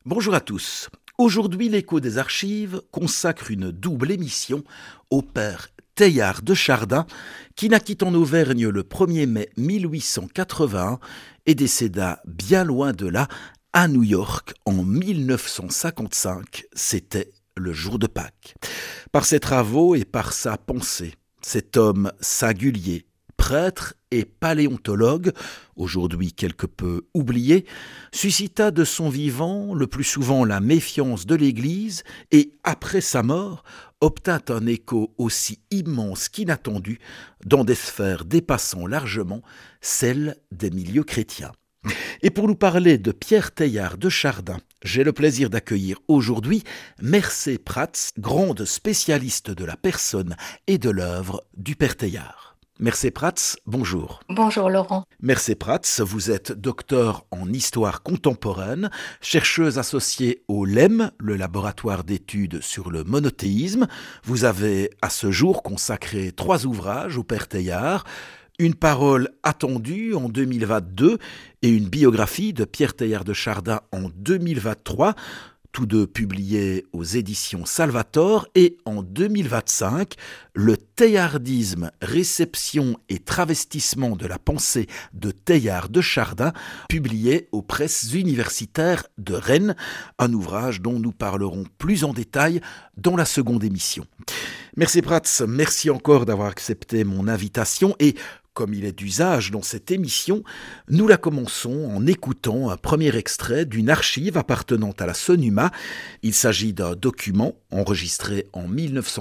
Bonjour à tous. Aujourd'hui, l'Écho des archives consacre une double émission au père Teilhard de Chardin, qui naquit en Auvergne le 1er mai 1881 et décéda bien loin de là, à New York, en 1955. C'était le jour de Pâques. Par ses travaux et par sa pensée, cet homme singulier, prêtre et paléontologue, aujourd'hui quelque peu oublié, suscita de son vivant le plus souvent la méfiance de l'Église et, après sa mort, obtint un écho aussi immense qu'inattendu dans des sphères dépassant largement celles des milieux chrétiens. Et pour nous parler de Pierre Teilhard de Chardin, j'ai le plaisir d'accueillir aujourd'hui Mercé Prats, grande spécialiste de la personne et de l'œuvre du père Teilhard. Mercé Prats, bonjour. Bonjour Laurent. Mercé Prats, vous êtes docteur en histoire contemporaine, chercheuse associée au LEM, le laboratoire d'études sur le monothéisme. Vous avez à ce jour consacré 3 ouvrages au père Teilhard, une parole attendue en 2022 et une biographie de Pierre Teilhard de Chardin en 2023, tous deux publiés aux éditions Salvator, et en 2025, le Teilhardisme, réception et travestissement de la pensée de Teilhard de Chardin, publié aux presses universitaires de Rennes, un ouvrage dont nous parlerons plus en détail dans la seconde émission. Mercé Prats, merci encore d'avoir accepté mon invitation et, comme il est d'usage dans cette émission, nous la commençons en écoutant un premier extrait d'une archive appartenant à la Sonuma. Il s'agit d'un document enregistré en 1900